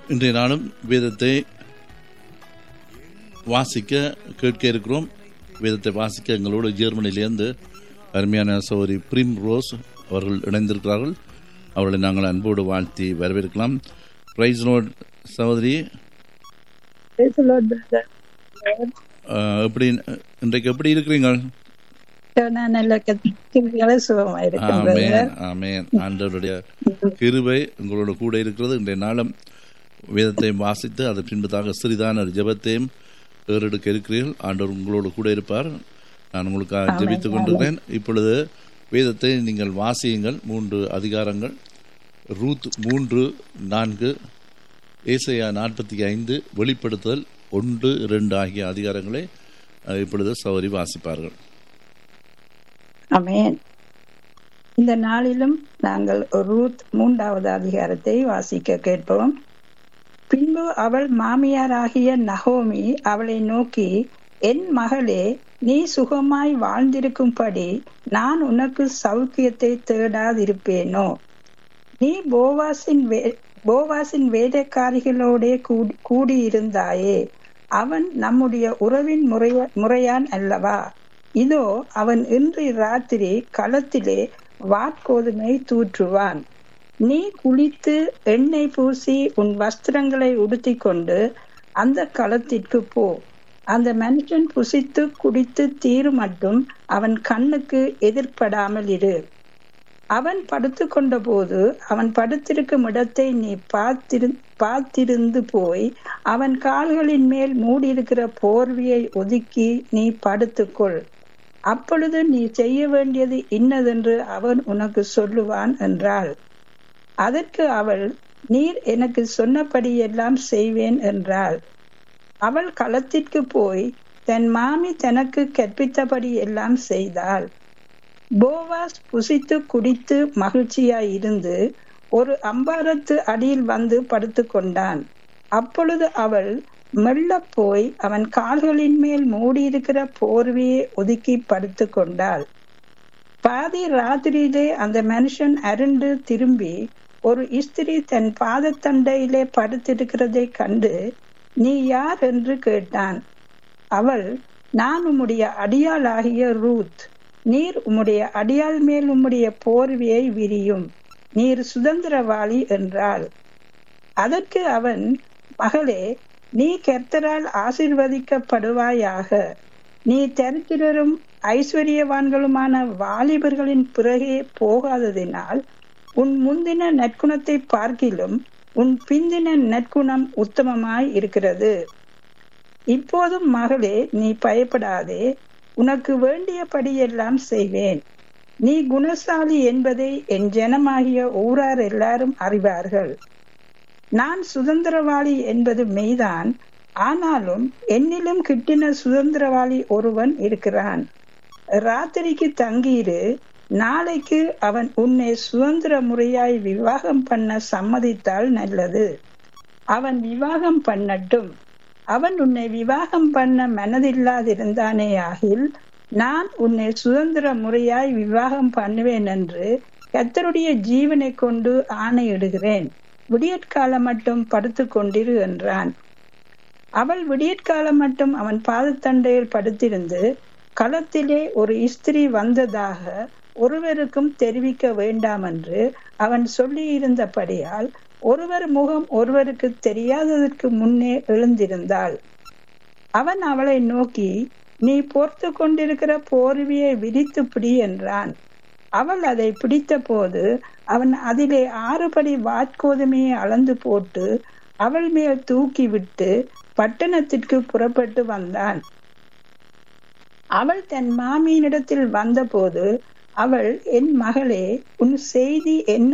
இன்றைய நாளும் வேதத்தை வாசிக்க கேட்க இருக்கிறோம். வேதத்தை வாசிக்க எங்களோடு ஜெர்மனியிலிருந்து அருமையான சகோதரி பிரிம் ரோஸ் அவர்கள் இணைந்திருக்கிறார்கள். அவர்களை நாங்கள் அன்போடு வாழ்த்தி வரவேற்கலாம். பிரைஸ் லார்ட் சகோதரி, எப்படி இன்றைக்கு எப்படி இருக்கிறீங்க? ஆண்டவருடைய கிருபை உங்களோட கூட இருக்கிறது. இன்றைய நாளும் வேதத்தை வாசித்து அது பின்பதாக சிறிதான ஒரு ஜெபத்தையும் ஏறெடுக்க இருக்கிறீர்கள். ஆண்டவர் உங்களோடு கூட இருப்பார். நான் உங்களுக்காக ஜெபித்துக் கொண்டிருக்கிறேன். இப்பொழுது வேதத்தை நீங்கள் வாசியுங்கள். 3 அதிகாரங்கள், ரூத் 3-4, ஏசாயா 45, வெளிப்படுத்துதல் 1-2 ஆகிய அதிகாரங்களை இப்பொழுது சௌரி வாசிப்பார்கள். ஆமென். இந்த நாளிலும் நாங்கள் ரூத் 3வது அதிகாரத்தை வாசிக்க கேட்போம். பின்பு அவள் மாமியாராகிய நகோமி அவளை நோக்கி, என் மகளே, நீ சுகமாய் வாழ்ந்திருக்கும்படி நான் உனக்கு சௌக்கியத்தை தேடாதிருப்பேனோ? நீ போவாசின் வேலைக்காரிகளோடே கூடியிருந்தாயே. அவன் நம்முடைய உறவின் முறையான் அல்லவா? இதோ அவன் இன்று ராத்திரி களத்திலே வாட்கோதுமை தூற்றுவான். நீ குளித்து எண்ணெய் பூசி உன் வஸ்திரங்களை உடுத்தி கொண்டு அந்த களத்திற்கு போ. அந்த மனுஷன் புசித்து குடித்து தீரு மட்டும் அவன் கண்ணுக்கு எதிர்படாமல் இரு. அவன் படுத்து கொண்ட போது அவன் படுத்திருக்கும் இடத்தை நீ பார்த்திருந்து போய் அவன் கால்களின் மேல் மூடியிருக்கிற போர்வையை ஒதுக்கி நீ படுத்துக்கொள். அப்பொழுது நீ செய்ய வேண்டியது இன்னதென்று அவன் உனக்கு சொல்லுவான் என்றாள். அதற்கு அவள், நீர் எனக்கு சொன்னபடியெல்லாம் செய்வேன் என்றாள். அவள் களத்திற்கு போய் தன் மாமி தனக்கு கற்பித்தபடி எல்லாம் செய்தாள். போவாஸ் புசித்து குடித்து மகிழ்ச்சியாய் இருந்து ஒரு அம்பாரத்து அடியில் வந்து படுத்து கொண்டான். அப்பொழுது அவள் மெல்ல போய் அவன் கால்களின் மேல் மூடியிருக்கிற போர்வையை ஒதுக்கி படுத்து கொண்டாள். பாதி ராத்திரியிலே அந்த மனுஷன் அருண்டு திரும்பி ஒரு ஸ்திரீ தன் பாதத்தண்டையிலே படுத்திருக்கிறதை கண்டு, நீ யார் என்று கேட்டான். அவள், நான் உம்முடைய அடியாளாகிய ரூத். நீர் உம்முடைய அடியாள் மேல் உம்முடைய போர்வையை விரியும். நீர் சுதந்திரவாளி என்றாள். அதற்கு அவன், மகளே, நீ கர்த்தரால் ஆசீர்வதிக்கப்படுவாயாக. நீ தரித்திரரும் ஐஸ்வர்யவான்களுமான வாலிபர்களின் பிறகே போகாததினால் உன் முந்தின நற்குணத்தை பார்க்கிலும் உன் பிந்தின நற்குணம் உத்தமமாய் இருக்கிறது. இப்போதும் மகளே, நீ பயப்படாதே. உனக்கு வேண்டியபடியெல்லாம் செய்வேன். நீ குணசாலி என்பதை என் ஜனமாகிய ஊரார் எல்லாரும் அறிவார்கள். நான் சுதந்திரவாளி என்பது மெய்தான். ஆனாலும் என்னிலும் கிட்டின சுதந்திரவாளி ஒருவன் இருக்கிறான். ராத்திரிக்கு தங்கியிரு. நாளைக்கு அவன் உன்னை சுதந்திர முறையாய் விவாகம் பண்ண சம்மதித்தால் நல்லது. அவன் விவாகம் பண்ணட்டும். அவன் உன்னை விவாகம் பண்ண மனதில்லாதிருந்தானே ஆகில் நான் உன்னை சுதந்திர முறையாய் விவாகம் பண்ணுவேன் என்று கர்த்தருடைய ஜீவனை கொண்டு ஆணையிடுகிறேன். விடியற்காலம் மட்டும் படுத்து கொண்டிரு என்றான். அவள் விடியற்காலம் மட்டும் அவன் பாதத்தண்டையில் படுத்திருந்து களத்திலே ஒரு ஸ்திரீ வந்ததாக ஒருவருக்கும் தெரிவிக்க வேண்டாம் என்று அவன் சொல்லி இருந்தபடியால் ஒருவர் முகம் ஒருவருக்கு தெரியாததற்கு முன்னே எழுந்திருந்தாள். அவன் அவளை நோக்கி, நீ போர்த்து கொண்டிருக்கிற போர்வையை விரித்து பிடி என்றான். அவள் அதை பிடித்த போது அவன் அதிலே 6 படி வாட்கோதுமையை அளந்து போட்டு அவள் மேல் தூக்கி விட்டு பட்டணத்திற்கு புறப்பட்டு வந்தான். அவள் தன் மாமியினிடத்தில் வந்தபோது அவள், என் மகளே, உன் செய்தி என்ன